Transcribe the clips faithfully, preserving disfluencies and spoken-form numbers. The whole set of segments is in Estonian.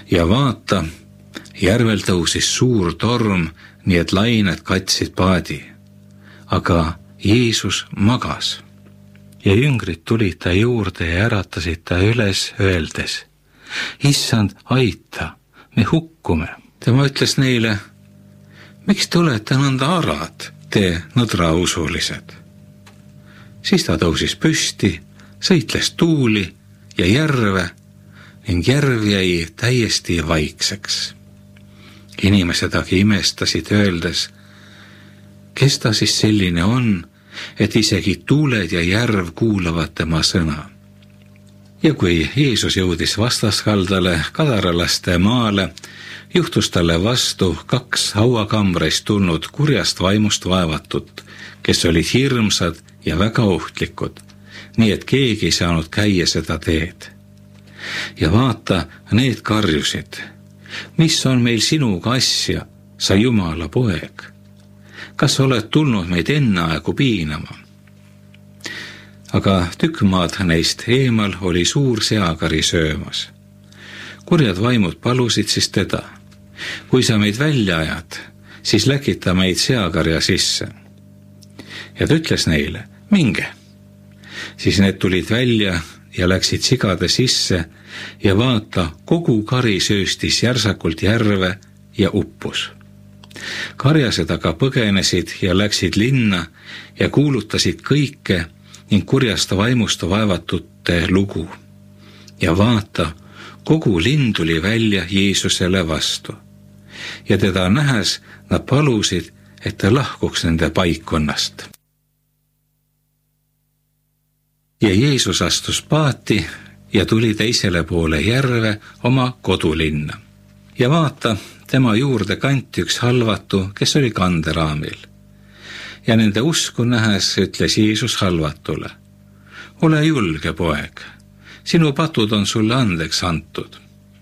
ja vaata, järvel tõusis suur torm, nii et lained katsid paadi. Aga Jeesus magas ja jüngrid tulid ta juurde ja äratasid ta üles öeldes: Issand, aita, me hukkume. Tema ütles neile: miks te olete nõnda arad, te nõdrausulised? Siis ta tõusis püsti, sõitles tuuli ja järve ning järv jäi täiesti vaikseks. Inimesed aga imestasid öeldes: kes ta siis selline on, et isegi tuuled ja järv kuulavad tema sõna? Ja kui Jeesus jõudis vastaskaldale kadaralaste maale, juhtus talle vastu kaks hauakambrist tulnud kurjast vaimust vaevatut, kes olid hirmsad ja väga ohtlikud, nii et keegi ei saanud käia seda teed. Ja vaata, need karjusid: mis on meil sinuga asja, sa Jumala poeg? Kas oled tulnud meid enneaegu piinama? Aga tükk maad neist eemal oli suur seakari söömas. Kurjad vaimud palusid siis teda: kui sa meid välja ajad, siis läkita meid seakarja sisse. Ja ta ütles neile: minge. Siis need tulid välja ja läksid sigade sisse ja vaata, kogu kari sööstis järsakult järve ja uppus. Karjased aga põgenesid ja läksid linna ja kuulutasid kõike ning kurjast vaimust vaevatute lugu. Ja vaata, kogu linn tuli välja Jeesusele vastu. Ja teda nähes nad palusid, et ta lahkuks nende paikkonnast. Ja Jeesus astus paati ja tuli teisele poole järve oma kodulinna. Ja vaata, tema juurde kanti üks halvatu, kes oli kanderaamil. Ja nende usku nähes ütles Jeesus halvatule: ole julge, poeg, sinu patud on sulle andeks antud.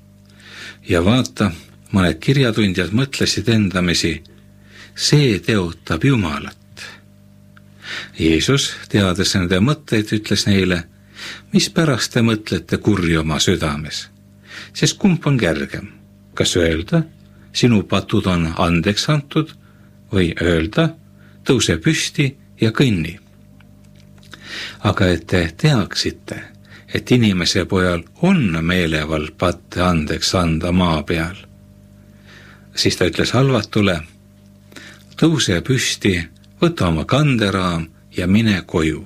Ja vaata, mõned kirjatundjad mõtlesid endamisi: see teotab Jumalat. Jeesus, teades nende mõtteid, ütles neile: mis pärast te mõtlete kurja oma südames? Sest kumb on kergem, kas öelda, sinu patud on andeks antud, või öelda, tõuse püsti ja kõnni? Aga et te teaksite, et inimese pojal on meelevald patte andeks anda maa peal. Siis ta ütles halvatule: tõuse püsti, võta oma kanderaam ja mine koju.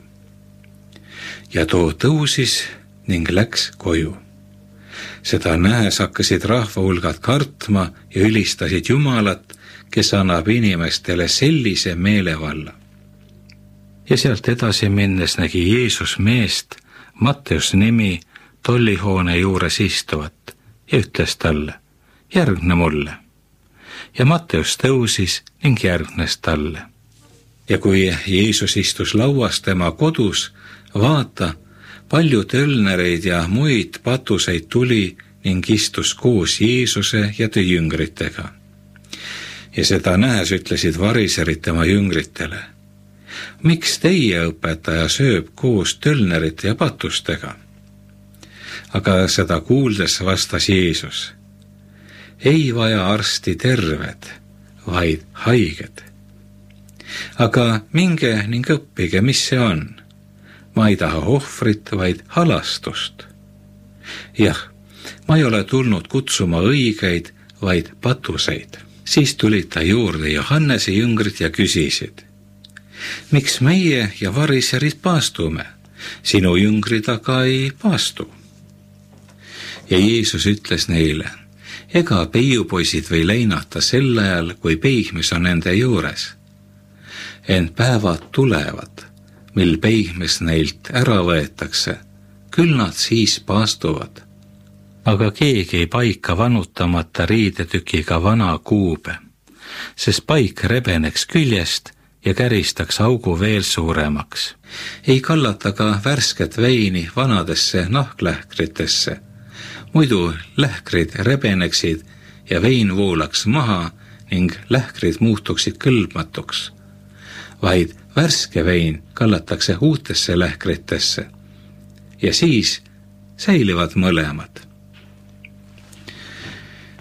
Ja too tõusis ning läks koju. Seda nähes hakkasid rahvahulgad kartma ja ülistasid Jumalat, kes annab inimestele sellise meelevalla. Ja sealt edasi minnes nägi Jeesus meest, Matteus nimi, tollihoone juures istuvat ja ütles talle: järgne mulle. Ja Matteus tõusis ning järgnes talle. Ja kui Jeesus istus lauas tema kodus, vaata, palju tölnereid ja muid patuseid tuli ning istus koos Jeesuse ja ta jüngritega. Ja seda nähes ütlesid variserid tema jüngritele: miks teie õpetaja sööb koos tölnerite ja patustega? Aga seda kuuldes vastas Jeesus: ei vaja arsti terved, vaid haiged. Aga minge ning õppige, mis see on. Ma ei taha ohvrit, vaid halastust. Jah, ma ei ole tulnud kutsuma õigeid, vaid patuseid. Siis tulid ta juurde Johannese jüngrid ja küsisid: miks meie ja variserid paastume, sinu jüngrid aga ei paastu? Ja Jeesus ütles neile: ega peiupoisid või leinata sel ajal, kui peigmes on nende juures. Ent päevad tulevad, mil peigmes neilt ära võetakse, küll nad siis paastuvad. Aga keegi ei paika vanutamata riidetükiga vana kuube, sest paik rebeneks küljest ja käristaks augu veel suuremaks. Ei kallata ka värsket veini vanadesse nahklähkritesse, muidu lähkrid rebeneksid ja vein voolaks maha ning lähkrid muutuksid kõlbmatuks, vaid värske vein kallatakse uutesse lähkritesse ja siis säilivad mõlemad.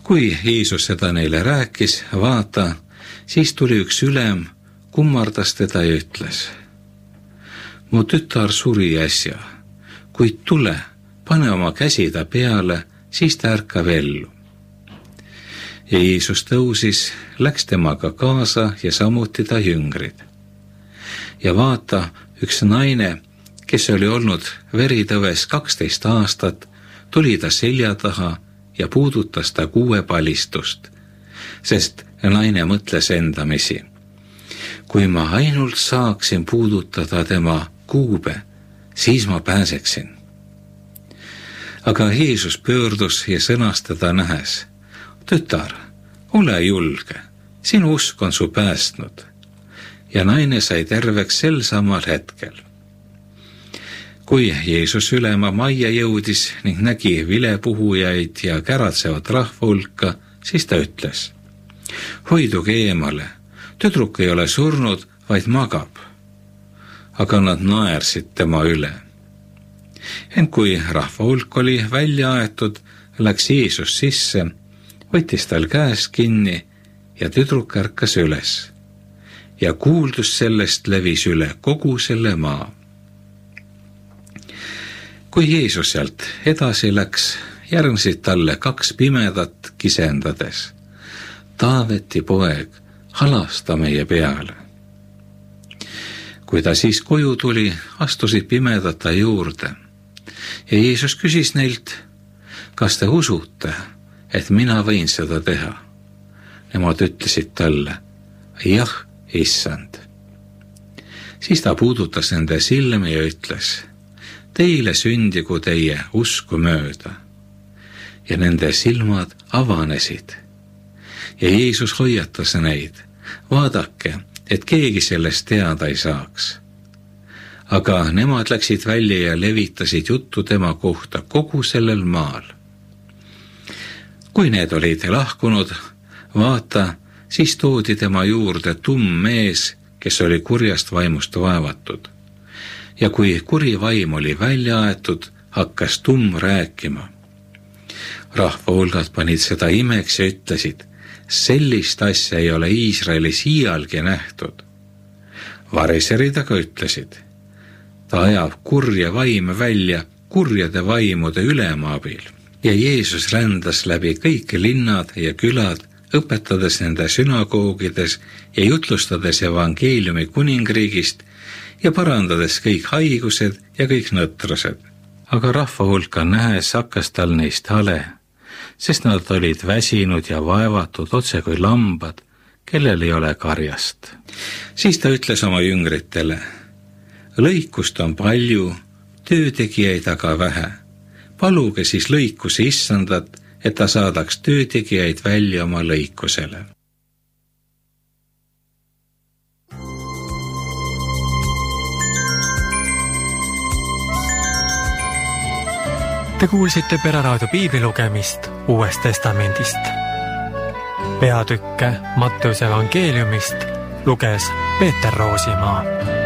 kui Jeesus seda neile rääkis, vaata, siis tuli üks ülem, kummardas teda ja ütles: mu tütar suri äsja, kuid tule, pane oma käsi ta peale, siis ta ärkab ellu. Ja Jeesus tõusis, läks temaga kaasa ja samuti ta jüngrid. Ja vaata, üks naine, kes oli olnud veritõves kaksteist aastat, tuli ta selja taha ja puudutas ta kuuepalistust, sest naine mõtles endamisi: kui ma ainult saaksin puudutada tema kuube, siis ma pääseksin. Aga Jeesus pöördus ja sõnas teda nähes: tütar, ole julge, sinu usk on su päästnud. Ja naine sai terveks sel samal hetkel. Kui Jeesus ülema majja jõudis ning nägi vilepuhujaid ja käratsevat rahva hulka, siis ta ütles: hoiduge eemale, tüdruk ei ole surnud, vaid magab. Aga nad naersid tema üle. Ent kui rahva hulk oli välja aetud, läks Jeesus sisse, võttis tal käest kinni ja tüdruk ärkas üles. Ja kuuldus sellest levis üle kogu selle maa. Kui Jeesus sealt edasi läks, järgnesid talle kaks pimedat kisendades: Taaveti poeg, halasta meie peale. Kui ta siis koju tuli, astusid pimedad ta juurde. Ja Jeesus küsis neilt: kas te usute, et mina võin seda teha? Nemad ütlesid talle: jah, issand. Siis ta puudutas nende silmi ja ütles: teile sündigu teie usku mööda. Ja nende silmad avanesid. Ja Jeesus hoiatas neid: vaadake, et keegi sellest teada ei saaks. Aga nemad läksid välja ja levitasid juttu tema kohta kogu sellel maal. Kui need olid lahkunud, vaata, siis toodi tema juurde tumm mees, kes oli kurjast vaimust vaevatud. Ja kui kuri vaim oli välja aetud, hakkas tumm rääkima. Rahva hulgad panid seda imeks ja ütlesid: sellist asja ei ole Iisraelis iialgi nähtud. Variserid aga ütlesid: ta ajab kurja vaime välja kurjade vaimude ülema abil. Ja Jeesus rändas läbi kõik linnad ja külad, õpetades nende sünagoogides ja jutlustades evangeeliumi kuningriigist ja parandades kõik haigused ja kõik nõtrused. Aga rahva hulka nähes hakkas tal neist hale, sest nad olid väsinud ja vaevatud otse kui lambad, kellel ei ole karjast. Siis ta ütles oma jüngritele: lõikust on palju, töötegijaid aga vähe. Paluge siis lõikuse issandat, et ta saadaks töötegijaid välja oma lõikusele. Te kuulsite Pereraadio piiblilugemist Uuest testamendist. Peatükke Matteuse evangeeliumist luges Peeter Roosimaa.